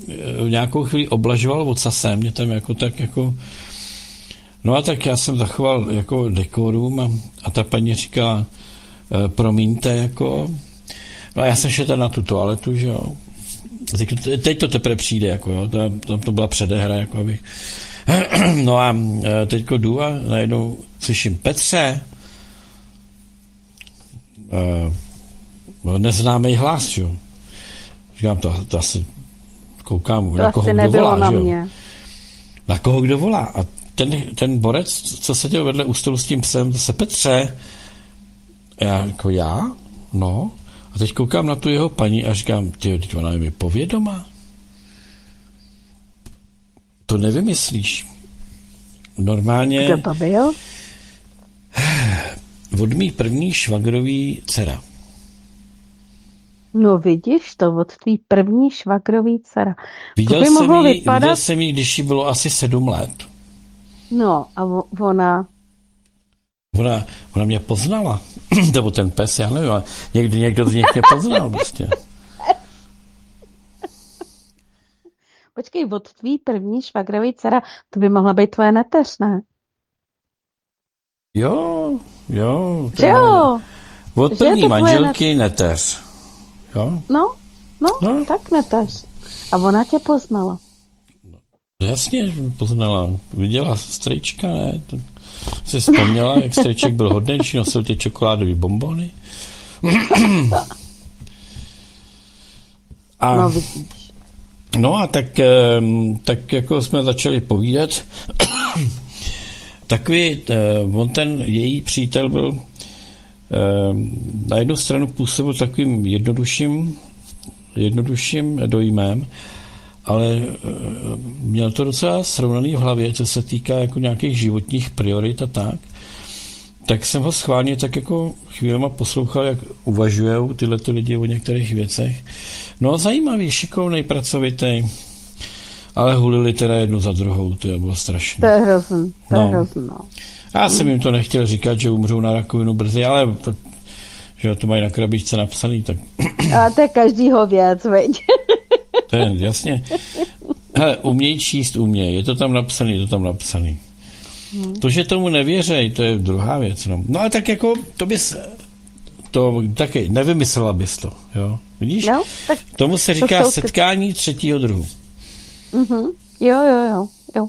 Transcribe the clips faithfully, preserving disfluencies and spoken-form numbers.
nějakou chvíli oblažoval ocasem, mě tam jako tak jako... No a tak já jsem zachoval jako dekorum a, a ta paní říkala, e, promiňte, jako... No a já jsem šel tam na tu toaletu, že jo. Teď, teď to teprve přijde, jako jo, to, to, to byla předehra, jako abych... No a e, teďko jdu a najednou slyším, Petře, e, neznámý hlas, že jo. Říkám, to, to asi koukám, To na koho asi kdo nebylo volá, na že jo. mě. Na koho kdo volá. A ten, ten borec, co seděl vedle u stolu s tím psem, se Petře. A já jako já? No. A teď koukám na tu jeho paní a říkám, ty, teď ona je mi povědomá. To nevymyslíš. Normálně... Kdo to byl? Od mý první švagrový dcera. No vidíš to, od tvý první švagrový dcera. Viděl, To by jsem mohlo jí, vypadat... viděl jsem jí, když jí bylo asi sedm let. No a vo- ona... Ona, ona mě poznala. Nebo ten pes, já nevím, ale někdy někdo z nich mě poznal prostě. Počkej, od tvý první švagrový dcera, to by mohla být tvoje neteř, ne? Jo, jo. Že jo? Od Že první je to tvoje manželky neteř. Jo, No, no, No. tak neteř. A ona tě poznala. jasně poznala. Viděla strejčka, ne? To si vzpomněla, jak strejček byl hodnější, nosil ty čokoládové bonbony. A, No vidíš. no a tak, em, tak jako jsme začali povídat. Takový, eh, on ten její přítel byl eh, na jednu stranu působil takovým jednodušším, jednodušším dojmem, ale eh, měl to docela srovnaný v hlavě, co se týká jako nějakých životních priorit a tak. Tak jsem ho schválně tak jako chvílema poslouchal, jak uvažujou tyhle ty lidi o některých věcech. No zajímavý, šikovnej, pracovitý, ale hulili teda jednu za druhou, to je bylo strašné. To je hrozný, to je No. hrozný, no. Já jsem jim to nechtěl říkat, že umřou na rakovinu brzy, ale to, že to mají na krabičce napsaný, tak A to je každýho věc, veď. to je jasně. Hele, uměj číst, uměj, je to tam napsaný, je to tam napsaný. Hmm. To, že tomu nevěřej, to je druhá věc. No, no ale tak jako, to bys, to taky, nevymyslela bys to, jo, vidíš? No, tak Tomu se říká jsou ty- setkání třetího druhu. mhm. Jo, jo, jo, jo.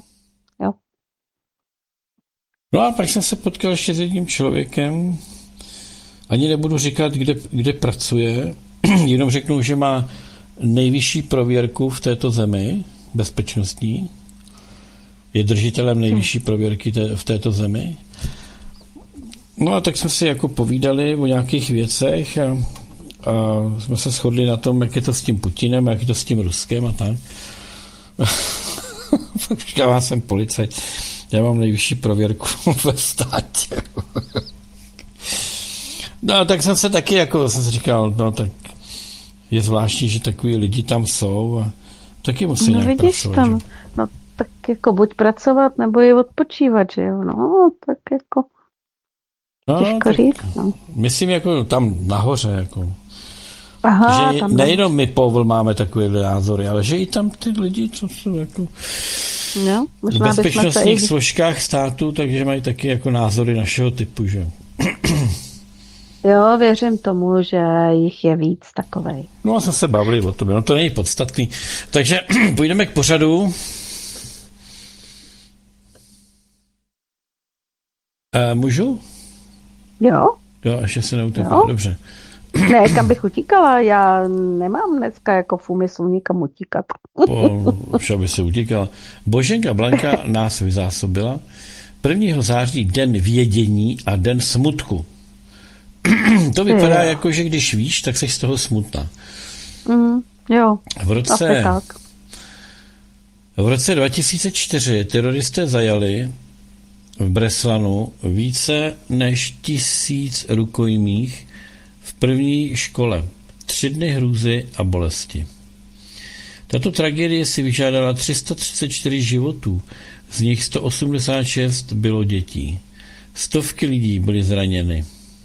No a pak jsem se potkal ještě s jedním člověkem, ani nebudu říkat, kde, kde pracuje, jenom řeknu, že má nejvyšší prověrku v této zemi, bezpečnostní, je držitelem nejvyšší prověrky té, v této zemi. No a tak jsme si jako povídali o nějakých věcech a, a jsme se shodli na tom, jak je to s tím Putinem, jak je to s tím Ruskem a tak. Říkám, já jsem policajt, já mám nejvyšší prověrku ve státě. No a tak jsem se taky jako, jsem si říkal, no tak je zvláštní, že takový lidi tam jsou a taky musí No nějak vidíš pracovat. tam, že? no tak jako buď pracovat, nebo i odpočívat, že jo, no, tak jako No, těžko tak říct, no. myslím jako tam nahoře, jako. Aha, že tam nejenom my, Povel, máme takové názory, ale že i tam ty lidi, co jsou jako no, v možná bychom se i... bezpečnostních složkách státu, takže mají taky jako názory našeho typu, že? Jo, věřím tomu, že jich je víc takovej. No a jsme se bavili o tom, no to není podstatný. Takže půjdeme k pořadu. E, můžu? Jo? Jo, ještě se neuteknu, Jo. dobře. Ne, kam bych utíkala, já nemám dneska jako v úmyslu nikam utíkat. Po, už aby se utíkala. Boženka Blanka nás vyzásobila. prvního září den vědění a den smutku. To vypadá Jo. jako, že když víš, tak jsi z toho smutná. Mm, jo, V asi roce, tak. v roce dva tisíce čtyři teroristé zajali v Breslanu více než tisíc rukojmích v první škole. Tři dny hrůzy a bolesti. Tato tragédie si vyžádala tři sta třicet čtyři životů, z nich sto osmdesát šest bylo dětí. Stovky lidí byly zraněny.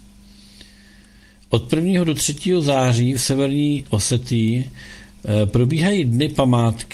Od prvního do třetího září v severní Osetii probíhají dny památky